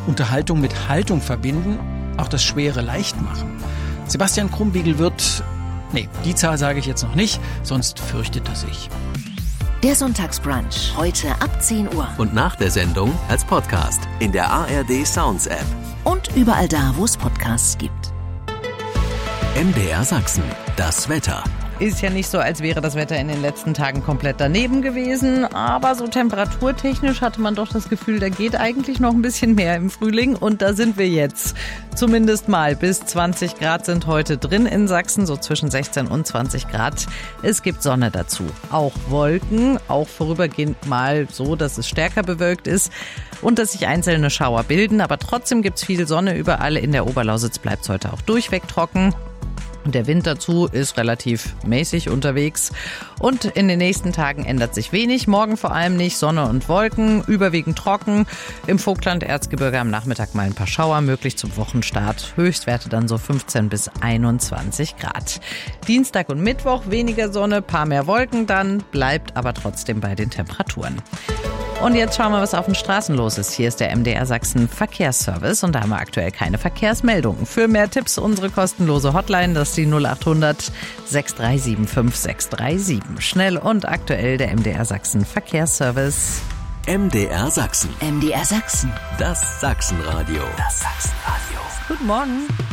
Unterhaltung mit Haltung verbinden, auch das Schwere leicht machen. Sebastian Krumbiegel wird... Nee, die Zahl sage ich jetzt noch nicht, sonst fürchtet er sich. Der Sonntagsbrunch, heute ab 10 Uhr. Und nach der Sendung als Podcast in der ARD Sounds App. Und überall da, wo es Podcasts gibt. MDR Sachsen, das Wetter. Ist ja nicht so, als wäre das Wetter in den letzten Tagen komplett daneben gewesen, aber so temperaturtechnisch hatte man doch das Gefühl, da geht eigentlich noch ein bisschen mehr im Frühling und da sind wir jetzt. Zumindest mal bis 20 Grad sind heute drin in Sachsen, so zwischen 16 und 20 Grad. Es gibt Sonne dazu, auch Wolken, auch vorübergehend mal so, dass es stärker bewölkt ist und dass sich einzelne Schauer bilden, aber trotzdem gibt es viel Sonne überall. In der Oberlausitz bleibt es heute auch durchweg trocken. Und der Wind dazu ist relativ mäßig unterwegs. Und in den nächsten Tagen ändert sich wenig. Morgen vor allem nicht. Sonne und Wolken, überwiegend trocken. Im Vogtland, Erzgebirge am Nachmittag mal ein paar Schauer, möglich zum Wochenstart. Höchstwerte dann so 15 bis 21 Grad. Dienstag und Mittwoch weniger Sonne, paar mehr Wolken dann, bleibt aber trotzdem bei den Temperaturen. Und jetzt schauen wir, was auf den Straßen los ist. Hier ist der MDR Sachsen Verkehrsservice und da haben wir aktuell keine Verkehrsmeldungen. Für mehr Tipps unsere kostenlose Hotline, das ist die 0800 6375 637. Schnell und aktuell der MDR Sachsen Verkehrsservice. MDR Sachsen. MDR Sachsen. Das Sachsenradio. Das Sachsenradio. Guten Morgen.